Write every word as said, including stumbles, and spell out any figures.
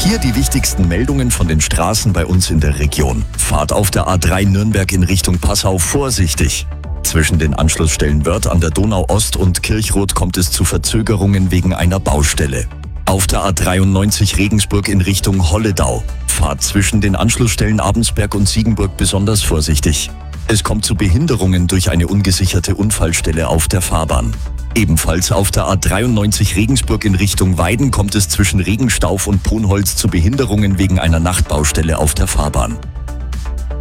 Hier die wichtigsten Meldungen von den Straßen bei uns in der Region. Fahrt auf der A drei Nürnberg in Richtung Passau vorsichtig. Zwischen den Anschlussstellen Wörth an der Donau Ost und Kirchroth kommt es zu Verzögerungen wegen einer Baustelle. Auf der A dreiundneunzig Regensburg in Richtung Holledau. Fahrt zwischen den Anschlussstellen Abensberg und Siegenburg besonders vorsichtig. Es kommt zu Behinderungen durch eine ungesicherte Unfallstelle auf der Fahrbahn. Ebenfalls auf der A dreiundneunzig Regensburg in Richtung Weiden kommt es zwischen Regenstauf und Ponholz zu Behinderungen wegen einer Nachtbaustelle auf der Fahrbahn.